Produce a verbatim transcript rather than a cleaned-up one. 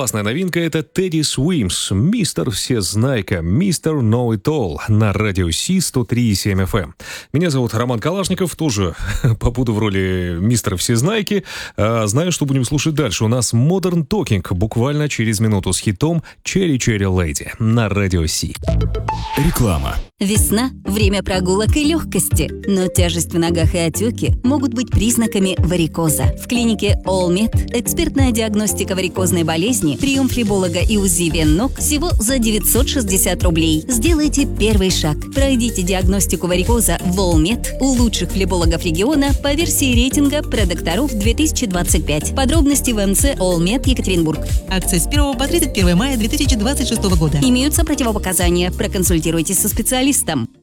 классная новинка — это Teddy Swims, мистер Всезнайка, мистер Know It All на радио Си сто три и семь эф эм. Меня зовут Роман Калашников, тоже побуду в роли мистера Всезнайки. А, знаю, что будем слушать дальше. У нас Modern Talking буквально через минуту с хитом Cherry Cherry Lady на радио Си. Реклама. Весна – время прогулок и легкости, но тяжесть в ногах и отеки могут быть признаками варикоза. В клинике Allmed экспертная диагностика варикозной болезни, прием флеболога и УЗИ вен ног всего за девятьсот шестьдесят рублей. Сделайте первый шаг. Пройдите диагностику варикоза в Allmed у лучших флебологов региона по версии рейтинга продокторов две тысячи двадцать пять. Подробности в МЦ Allmed Екатеринбург. Акция с первого по тридцать первое мая две тысячи двадцать шестого года. Имеются противопоказания. Проконсультируйтесь со специалистом.